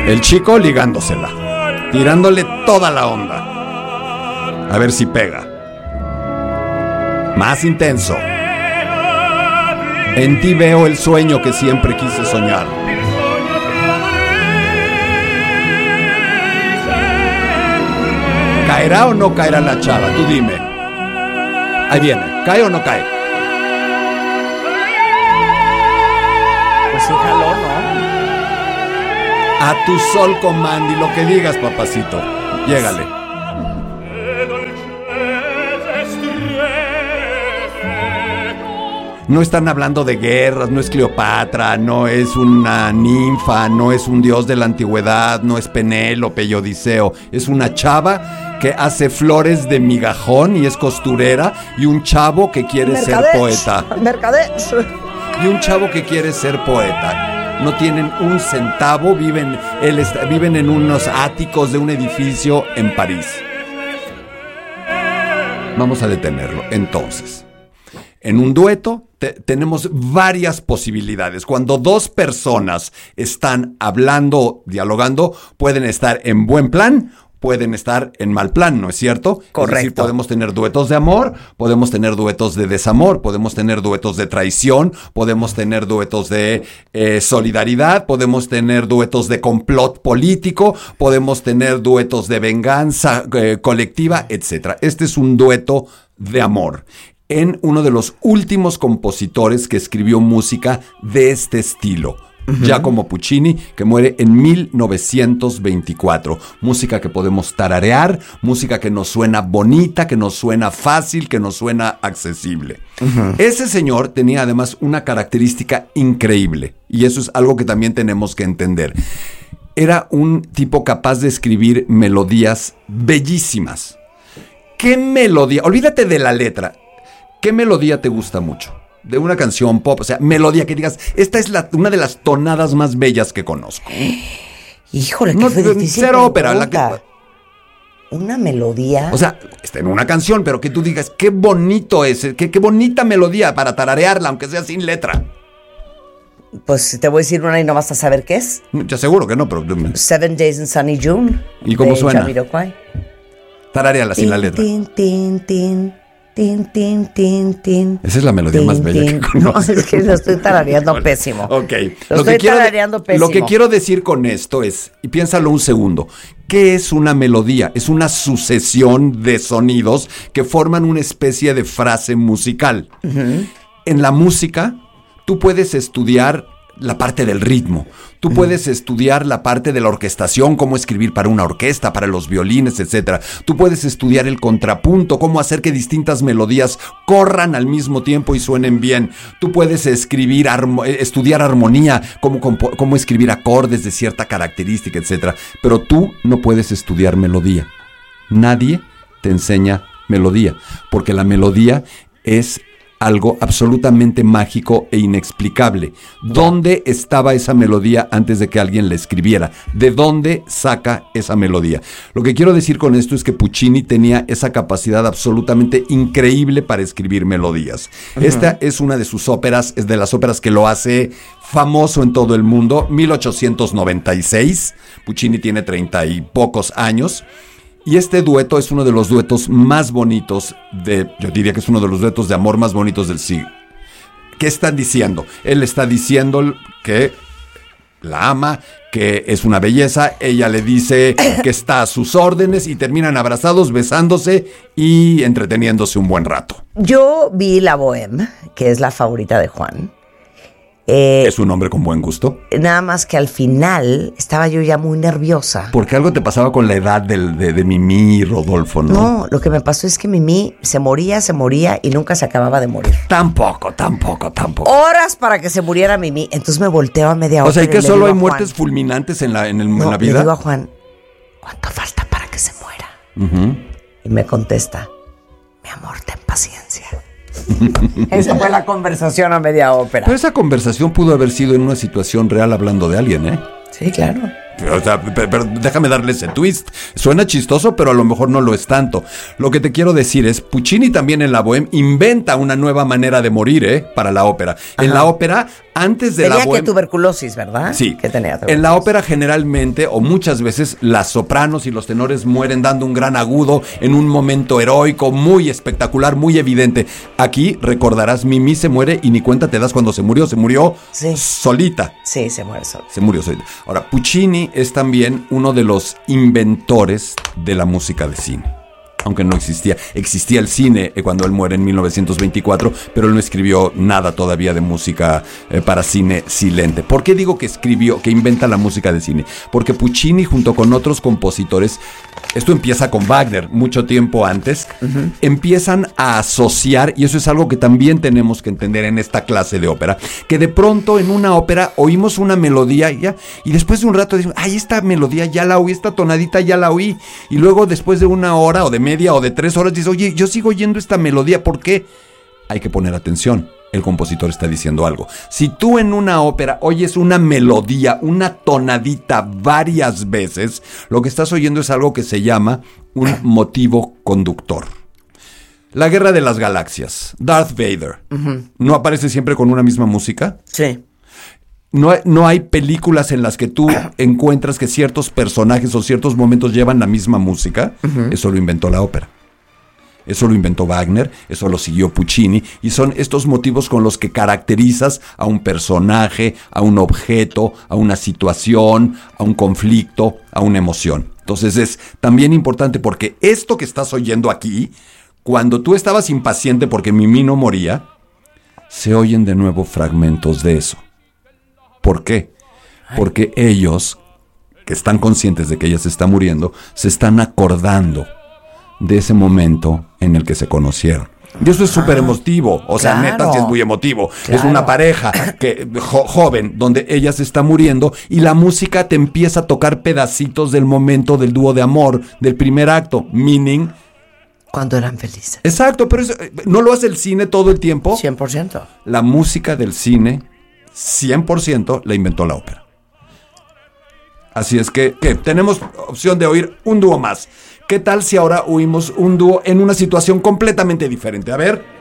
El chico ligándosela, tirándole toda la onda. A ver si pega. Más intenso. En ti veo el sueño que siempre quise soñar. ¿Caerá o no caerá la chava? Tú dime. Ahí viene. ¿Cae o no cae? Pues sí, jaló, ¿no? A tu sol comando y lo que digas, papacito. Llégale. No están hablando de guerras, no es Cleopatra, no es una ninfa, no es un dios de la antigüedad, no es Penélope y Odiseo. Es una chava que hace flores de migajón y es costurera, y un chavo que quiere ser poeta. Mercaderes. Y un chavo que quiere ser poeta. No tienen un centavo, viven en unos áticos de un edificio en París. Vamos a detenerlo. Entonces, en un dueto tenemos varias posibilidades. Cuando dos personas están hablando, dialogando, pueden estar en buen plan, pueden estar en mal plan, ¿no es cierto? Correcto. Es decir, podemos tener duetos de amor, podemos tener duetos de desamor, podemos tener duetos de traición, podemos tener duetos de solidaridad, podemos tener duetos de complot político, podemos tener duetos de venganza colectiva, etc. Este es un dueto de amor en uno de los últimos compositores que escribió música de este estilo. Giacomo Puccini, que muere en 1924. Música que podemos tararear, música que nos suena bonita, que nos suena fácil, que nos suena accesible. Ese señor tenía además una característica increíble, y eso es algo que también tenemos que entender. Era un tipo capaz de escribir melodías bellísimas. ¿Qué melodía? Olvídate de la letra. ¿Qué melodía te gusta mucho? De una canción pop, o sea, melodía que digas, esta es una de las tonadas más bellas que conozco. Híjole, qué difícil. Cero ópera, una melodía. O sea, está en una canción, pero que tú digas, qué bonito es, qué bonita melodía para tararearla, aunque sea sin letra. Pues te voy a decir una y no vas a saber qué es. Te aseguro que no, pero... 7 Days in Sunny June. ¿Y cómo suena? Jamiroquai. Tarareala sin la letra. Tin, tin, tin. Tin, tin, tin, tin. Esa es la melodía tin, más bella tin. que conozco. No, es que lo estoy tarareando pésimo. Ok. Lo que quiero decir con esto es, y piénsalo un segundo, ¿qué es una melodía? Es una sucesión de sonidos que forman una especie de frase musical. En la música, tú puedes estudiar la parte del ritmo. Tú puedes estudiar la parte de la orquestación, cómo escribir para una orquesta, para los violines, etc. Tú puedes estudiar el contrapunto, cómo hacer que distintas melodías corran al mismo tiempo y suenen bien. Tú puedes estudiar armonía, cómo escribir acordes de cierta característica, etc. Pero tú no puedes estudiar melodía. Nadie te enseña melodía, porque la melodía es algo absolutamente mágico e inexplicable. ¿Dónde estaba esa melodía antes de que alguien la escribiera? ¿De dónde saca esa melodía? Lo que quiero decir con esto es que Puccini tenía esa capacidad absolutamente increíble para escribir melodías. Esta es una de sus óperas, es de las óperas que lo hace famoso en todo el mundo. 1896. Puccini tiene 30 y pocos años. Y este dueto es uno de los duetos más bonitos yo diría que es uno de los duetos de amor más bonitos del siglo. ¿Qué están diciendo? Él está diciendo que la ama, que es una belleza, ella le dice que está a sus órdenes y terminan abrazados, besándose y entreteniéndose un buen rato. Yo vi La Bohème, que es la favorita de Juan. Es un hombre con buen gusto. Nada más que al final estaba yo ya muy nerviosa. Porque algo te pasaba con la edad de Mimi y Rodolfo, ¿no? No, lo que me pasó es que Mimi se moría y nunca se acababa de morir. Tampoco. Horas para que se muriera Mimi. Entonces me volteo a media hora. O sea, ¿y que solo hay muertes fulminantes en la vida? Le digo a Juan, ¿cuánto falta para que se muera? Y me contesta, mi amor, ten paciencia. Esa fue la conversación a media ópera. Pero esa conversación pudo haber sido en una situación real hablando de alguien, ¿eh? Sí, claro. O sea, pero déjame darle ese twist. Suena chistoso, pero a lo mejor no lo es tanto. Lo que te quiero decir es, Puccini también en la Bohème inventa una nueva manera de morir, para la ópera. En la ópera, antes de la Bohème... Tenía que tuberculosis, ¿verdad? Sí. Que tenía tuberculosis. En la ópera generalmente, o muchas veces, las sopranos y los tenores mueren dando un gran agudo en un momento heroico, muy espectacular, muy evidente. Aquí, recordarás, Mimi se muere y ni cuenta te das cuando se murió. Se murió solita. Sí, se muere solita. Se murió solita. Ahora, Puccini es también uno de los inventores de la música de cine. Aunque no existía. Existía el cine cuando él muere en 1924, pero él no escribió nada todavía de música para cine silente. ¿Por qué digo que escribió, que inventa la música de cine? Porque Puccini, junto con otros compositores, esto empieza con Wagner, mucho tiempo antes, empiezan a asociar, y eso es algo que también tenemos que entender en esta clase de ópera, que de pronto en una ópera oímos una melodía y después de un rato decimos, ay, esta melodía ya la oí, esta tonadita ya la oí, y luego después de una hora o de media o de 3 horas dices, oye, yo sigo oyendo esta melodía, ¿por qué? Hay que poner atención. El compositor está diciendo algo. Si tú en una ópera oyes una melodía, una tonadita varias veces, lo que estás oyendo es algo que se llama un motivo conductor. La Guerra de las Galaxias, Darth Vader, ¿no aparece siempre con una misma música? Sí. No hay películas en las que tú encuentras que ciertos personajes o ciertos momentos llevan la misma música. Eso lo inventó la ópera. Eso lo inventó Wagner, eso lo siguió Puccini, y son estos motivos con los que caracterizas a un personaje, a un objeto, a una situación, a un conflicto, a una emoción. Entonces es también importante porque esto que estás oyendo aquí, cuando tú estabas impaciente porque Mimi no moría, se oyen de nuevo fragmentos de eso. ¿Por qué? Porque ellos, que están conscientes de que ella se está muriendo, se están acordando de ese momento en el que se conocieron. Y eso es súper emotivo, o sea, neta, sí es muy emotivo. Claro. Es una pareja joven, donde ella se está muriendo y la música te empieza a tocar pedacitos del momento del dúo de amor, del primer acto, meaning... Cuando eran felices. Exacto, pero eso, ¿no lo hace el cine todo el tiempo? 100%. La música del cine, 100% la inventó la ópera. Así es que tenemos opción de oír un dúo más. ¿Qué tal si ahora oímos un dúo en una situación completamente diferente? A ver...